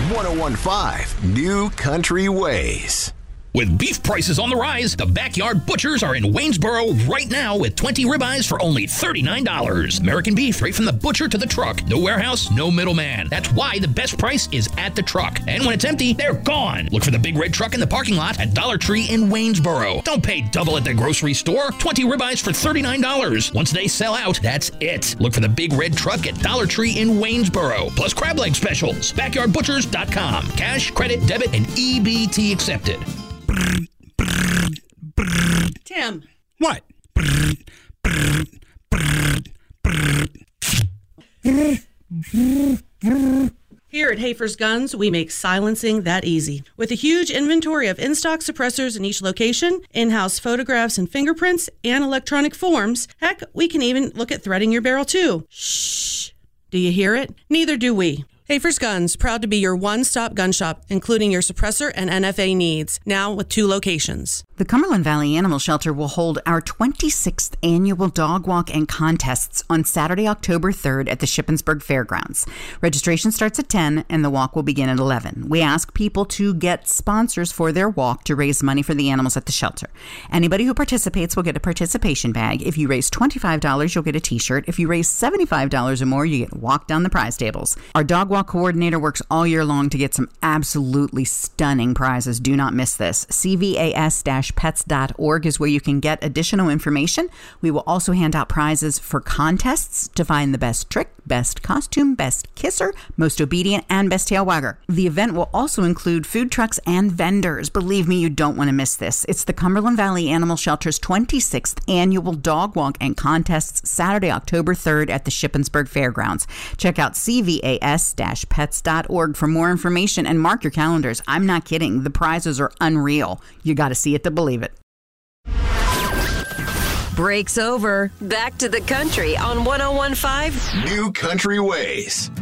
1015 New Country Ways. With beef prices on the rise, the Backyard Butchers are in Waynesboro right now with 20 ribeyes for only $39. American beef right from the butcher to the truck. No warehouse, no middleman. That's why the best price is at the truck. And when it's empty, they're gone. Look for the big red truck in the parking lot at Dollar Tree in Waynesboro. Don't pay double at the grocery store. 20 ribeyes for $39. Once they sell out, that's it. Look for the big red truck at Dollar Tree in Waynesboro. Plus crab leg specials. BackyardButchers.com. Cash, credit, debit, and EBT accepted. Tim. What? Here at Hafer's Guns, we make silencing that easy. With a huge inventory of in-stock suppressors in each location, in-house photographs and fingerprints, and electronic forms, heck, we can even look at threading your barrel too. Shh. Do you hear it? Neither do we. Hafer's Guns, proud to be your one-stop gun shop, including your suppressor and NFA needs, now with 2 locations. The Cumberland Valley Animal Shelter will hold our 26th annual dog walk and contests on Saturday, October 3rd at the Shippensburg Fairgrounds. Registration starts at 10 and the walk will begin at 11. We ask people to get sponsors for their walk to raise money for the animals at the shelter. Anybody who participates will get a participation bag. If you raise $25, you'll get a t-shirt. If you raise $75 or more, you get walk down the prize tables. Our dog walk coordinator works all year long to get some absolutely stunning prizes. Do not miss this. CVAS-pets.org is where you can get additional information. We will also hand out prizes for contests to find the best trick, best costume, best kisser, most obedient, and best tail wagger. The event will also include food trucks and vendors. Believe me, you don't want to miss this. It's the Cumberland Valley Animal Shelter's 26th annual dog walk and contests Saturday, October 3rd at the Shippensburg Fairgrounds. Check out CVAS-pets.org for more information and mark your calendars. I'm not kidding. The prizes are unreal. You got to see it to believe it. Break's over. Back to the country on 1015 New Country Ways.